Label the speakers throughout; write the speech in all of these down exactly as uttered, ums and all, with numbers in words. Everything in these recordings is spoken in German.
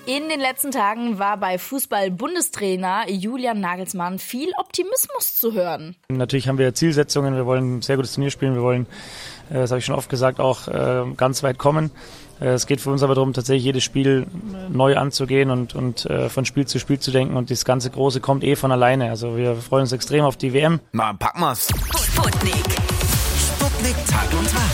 Speaker 1: In den letzten Tagen war bei Fußball-Bundestrainer Julian Nagelsmann viel Optimismus zu hören.
Speaker 2: Natürlich haben wir Zielsetzungen, wir wollen ein sehr gutes Turnier spielen, wir wollen, das habe ich schon oft gesagt, auch ganz weit kommen. Es geht für uns aber darum, tatsächlich jedes Spiel neu anzugehen und, und von Spiel zu Spiel zu denken, und das ganze Große kommt eh von alleine. Also wir freuen uns extrem auf die W M.
Speaker 3: Na, packen wir's.
Speaker 4: Sputnik.
Speaker 3: Sputnik Tag und Tag.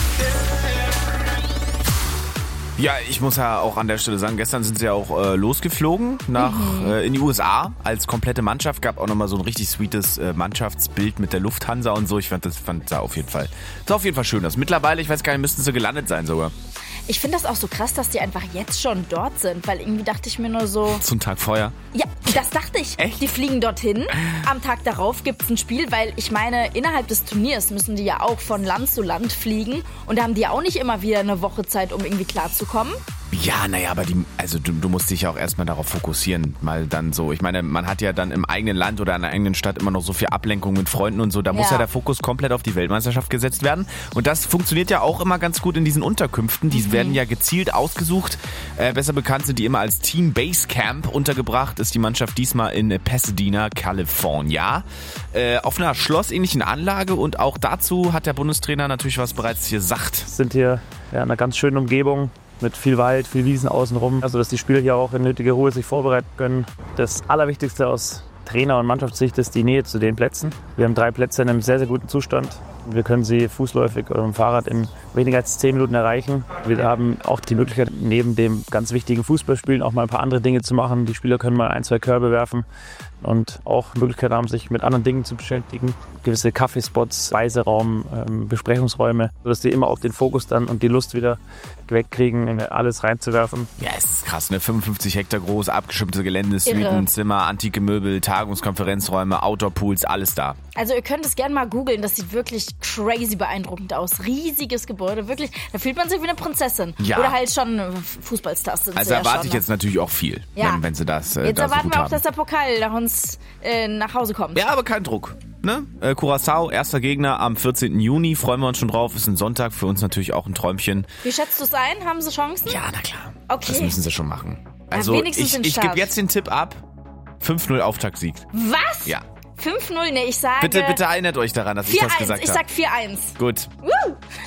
Speaker 3: Ja, ich muss ja auch an der Stelle sagen, gestern sind sie ja auch äh, losgeflogen nach mhm. äh, in die U S A als komplette Mannschaft. Gab auch nochmal so ein richtig sweetes äh, Mannschaftsbild mit der Lufthansa und so. Ich fand das fand da auf jeden Fall sah auf jeden Fall schön aus. Mittlerweile, ich weiß gar nicht, müssten sie gelandet sein sogar.
Speaker 1: Ich finde das auch so krass, dass die einfach jetzt schon dort sind, weil irgendwie dachte ich mir nur so...
Speaker 3: Zum Tag vorher?
Speaker 1: Ja, das dachte ich.
Speaker 3: Echt?
Speaker 1: Die fliegen dorthin, am Tag darauf gibt's ein Spiel, weil ich meine, innerhalb des Turniers müssen die ja auch von Land zu Land fliegen, und da haben die ja auch nicht immer wieder eine Woche Zeit, um irgendwie klarzukommen.
Speaker 3: Ja, naja, aber die, also du, du musst dich ja auch erstmal darauf fokussieren, mal dann so. Ich meine, man hat ja dann im eigenen Land oder in der eigenen Stadt immer noch so viel Ablenkung mit Freunden und so. Da muss ja, ja der Fokus komplett auf die Weltmeisterschaft gesetzt werden. Und das funktioniert ja auch immer ganz gut in diesen Unterkünften. Die mhm. werden ja gezielt ausgesucht. Äh, besser bekannt sind die immer als Team Base Camp. Untergebracht ist die Mannschaft diesmal in Pasadena, California. Äh, auf einer schlossähnlichen Anlage, und auch dazu hat der Bundestrainer natürlich was bereits gesagt.
Speaker 2: Sind hier ja, in einer ganz schönen Umgebung. Mit viel Wald, viel Wiesen außenrum. Also dass die Spieler hier auch in nötiger Ruhe sich vorbereiten können. Das Allerwichtigste aus Trainer- und Mannschaftssicht ist die Nähe zu den Plätzen. Wir haben drei Plätze in einem sehr, sehr guten Zustand. Wir können sie fußläufig oder mit dem Fahrrad in weniger als zehn Minuten erreichen. Wir haben auch die Möglichkeit, neben dem ganz wichtigen Fußballspielen auch mal ein paar andere Dinge zu machen. Die Spieler können mal ein, zwei Körbe werfen und auch Möglichkeit haben, sich mit anderen Dingen zu beschäftigen. Gewisse Kaffeespots, Speiseraum, ähm, Besprechungsräume, sodass die immer auch den Fokus dann und die Lust wieder wegkriegen, alles reinzuwerfen.
Speaker 3: Ja, es ist krass, ne? fünfundfünfzig Hektar groß, abgeschirmte Gelände, Suiten, Zimmer, antike Möbel, Tagungskonferenzräume, Outdoor-Pools, alles da.
Speaker 1: Also ihr könnt es gerne mal googeln, das sieht wirklich crazy beeindruckend aus. Riesiges Gebäude, wirklich, da fühlt man sich wie eine Prinzessin. Ja. Oder halt schon Fußballstars sind.
Speaker 3: Also
Speaker 1: sie
Speaker 3: erwarte
Speaker 1: ja schon,
Speaker 3: ich jetzt natürlich auch viel,
Speaker 1: ja.
Speaker 3: wenn, wenn sie das äh,
Speaker 1: Jetzt
Speaker 3: da
Speaker 1: erwarten
Speaker 3: so gut
Speaker 1: wir auch,
Speaker 3: haben.
Speaker 1: dass der Pokal nach uns äh, nach Hause kommt.
Speaker 3: Ja, aber kein Druck. Ne? Äh, Curaçao, erster Gegner am vierzehnten Juni, freuen wir uns schon drauf. Ist ein Sonntag, für uns natürlich auch ein Träumchen.
Speaker 1: Wie schätzt du es ein? Haben sie Chancen?
Speaker 3: Ja, na klar.
Speaker 1: Okay.
Speaker 3: Das müssen sie schon machen. Also
Speaker 1: ja,
Speaker 3: ich, ich gebe jetzt den Tipp ab. fünf null Auftaktsieg.
Speaker 1: Was?
Speaker 3: Ja.
Speaker 1: fünf null? Ne, ich sage...
Speaker 3: Bitte, bitte erinnert euch daran, dass ich das gesagt habe.
Speaker 1: Ich sag vier eins.
Speaker 3: Gut.
Speaker 1: Woo!